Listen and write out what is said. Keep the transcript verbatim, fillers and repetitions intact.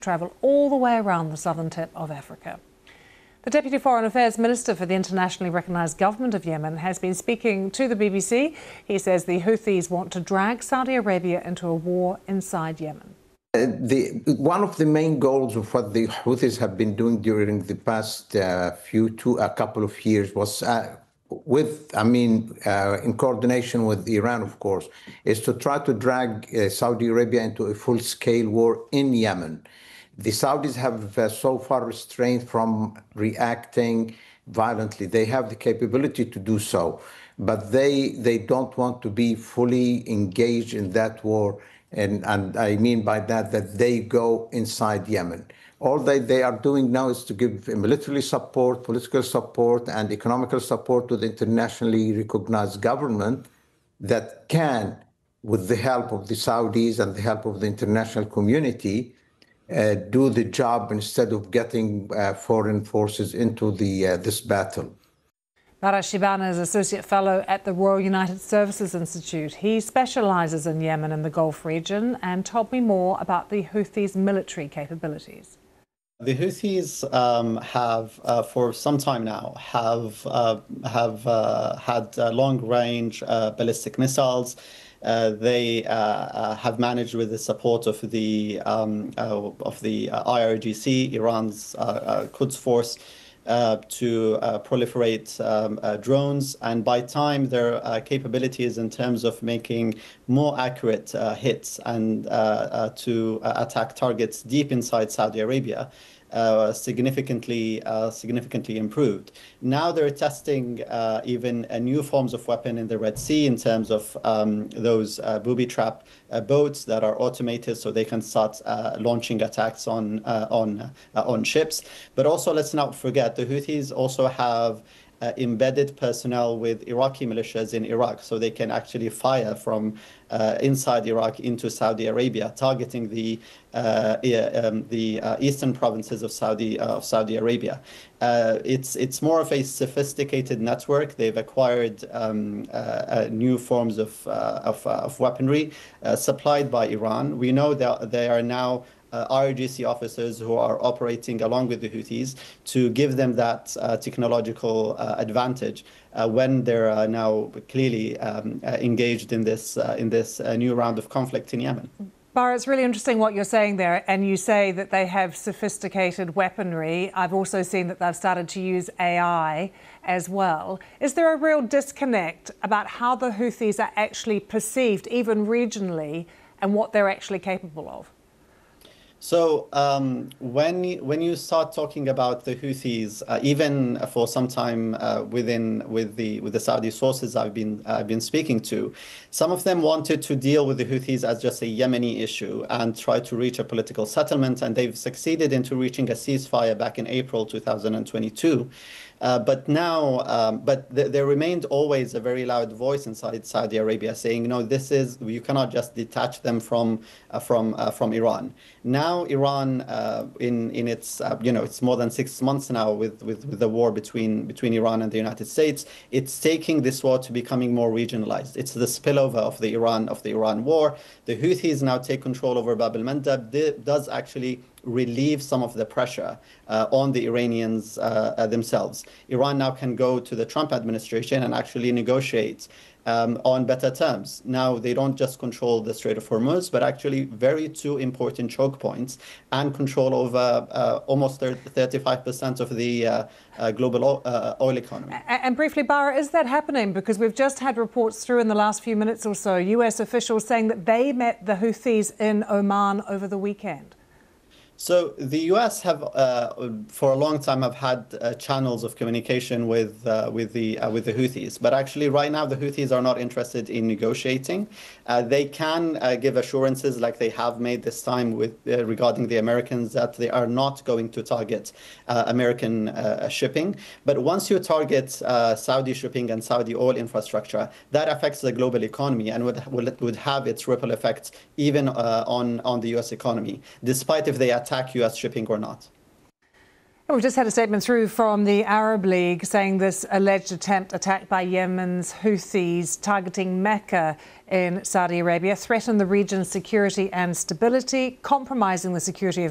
travel all the way around the southern tip of Africa. The Deputy Foreign Affairs Minister for the internationally recognised government of Yemen has been speaking to the B B C. He says the Houthis want to drag Saudi Arabia into a war inside Yemen. Uh, the, one of the main goals of what the Houthis have been doing during the past uh, few, two, a couple of years was, uh, with, I mean, uh, in coordination with Iran, of course, is to try to drag uh, Saudi Arabia into a full-scale war in Yemen. The Saudis have uh, so far restrained from reacting violently. They have the capability to do so, but they they don't want to be fully engaged in that war. And, and I mean by that, that they go inside Yemen. All that they are doing now is to give military support, political support, and economical support to the internationally recognized government that can, with the help of the Saudis and the help of the international community, Uh, do the job instead of getting uh, foreign forces into the uh, this battle. Barak Shibana is Associate Fellow at the Royal United Services Institute. He specialises in Yemen and the Gulf region and told me more about the Houthis' military capabilities. The Houthis um, have, uh, for some time now, have uh, have uh, had uh, long-range uh, ballistic missiles. Uh, they uh, uh, have managed, with the support of the um, uh, of the uh, I R G C, Iran's uh, uh, Quds Force, uh, to uh, proliferate um, uh, drones, and by time their uh, capabilities in terms of making more accurate uh, hits and uh, uh, to uh, attack targets deep inside Saudi Arabia Uh, significantly uh, significantly improved. Now they're testing uh, even uh, new forms of weapon in the Red Sea in terms of um, those uh, booby trap uh, boats that are automated, so they can start uh, launching attacks on uh, on uh, on ships. But also, let's not forget, the Houthis also have Uh, embedded personnel with Iraqi militias in Iraq, so they can actually fire from uh, inside Iraq into Saudi Arabia, targeting the uh, um, the uh, eastern provinces of Saudi uh, of Saudi Arabia. Uh, it's it's more of a sophisticated network. They've acquired um, uh, uh, new forms of uh, of, uh, of weaponry uh, supplied by Iran. We know that they are now Uh, I R G C officers who are operating along with the Houthis to give them that uh, technological uh, advantage uh, when they're uh, now clearly um, uh, engaged in this uh, in this uh, new round of conflict in Yemen. Barak, it's really interesting what you're saying there, and you say that they have sophisticated weaponry. I've also seen that they've started to use A I as well. Is there a real disconnect about how the Houthis are actually perceived, even regionally, and what they're actually capable of? So um, when when you start talking about the Houthis, uh, even for some time uh, within with the with the Saudi sources I've been I've been speaking to, some of them wanted to deal with the Houthis as just a Yemeni issue and try to reach a political settlement, and they've succeeded into reaching a ceasefire back in April two thousand twenty-two. Uh, but now, um, but th there remained always a very loud voice inside Saudi Arabia saying, no, this is, you cannot just detach them from uh, from uh, from Iran. Now, Iran, uh, in in its, uh, you know, it's more than six months now with, with with the war between between Iran and the United States. It's taking this war to becoming more regionalized. It's the spillover of the Iran of the Iran war. The Houthis now take control over Bab el-Mandeb. Does actually relieve some of the pressure uh, on the Iranians uh, uh, themselves. Iran now can go to the Trump administration and actually negotiate um, on better terms. Now they don't just control the Strait of Hormuz, but actually very two important choke points, and control over uh, almost thirty-five percent of the uh, uh, global oil, uh, oil economy. And briefly, Barak, is that happening? Because we've just had reports through in the last few minutes or so, U S officials saying that they met the Houthis in Oman over the weekend. So the U S have, uh, for a long time, have had uh, channels of communication with uh, with the uh, with the Houthis. But actually, right now, the Houthis are not interested in negotiating. Uh, they can uh, give assurances, like they have made this time with uh, regarding the Americans, that they are not going to target uh, American uh, shipping. But once you target uh, Saudi shipping and Saudi oil infrastructure, that affects the global economy and would would, would have its ripple effects even uh, on on the U S economy, despite if they attack attack U S shipping or not. We've just had a statement through from the Arab League saying this alleged attempt attack by Yemen's Houthis targeting Mecca in Saudi Arabia threatened the region's security and stability, compromising the security of